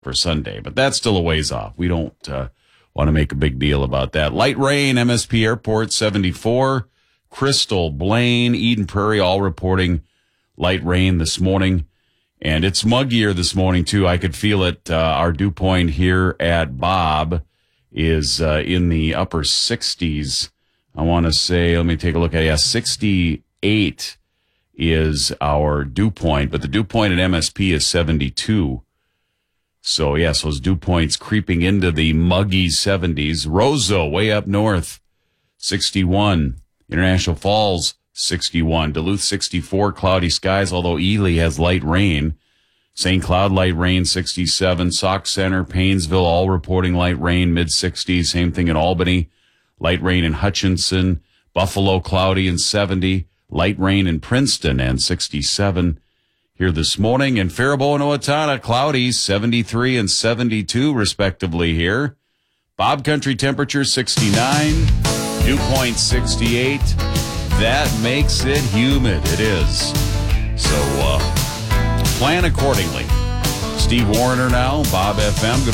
for Sunday, but that's still a ways off. We don't want to make a big deal about that. Light rain, MSP Airport 74, Crystal, Blaine, Eden Prairie, all reporting light rain this morning. And it's muggier this morning, too. I could feel it. Our dew point here at Bob is in the upper 60s. I want to say, let me take a look at it. Yeah, 68 is our dew point, but the dew point at MSP is 72. So, yes, those dew points creeping into the muggy 70s. Roseau, way up north, 61. International Falls, 61. Duluth, 64. Cloudy skies, although Ely has light rain. St. Cloud, light rain, 67. Sauk Center, Paynesville, all reporting light rain, mid-60s. Same thing in Albany. Light rain in Hutchinson. Buffalo, cloudy and 70. Light rain in Princeton and 67. Here this morning in Faribault and Owatonna, cloudy, 73 and 72 respectively here. Bob Country temperature 69, dew point 68. That makes it humid. It is. So plan accordingly. Steve Warner now, Bob FM. Good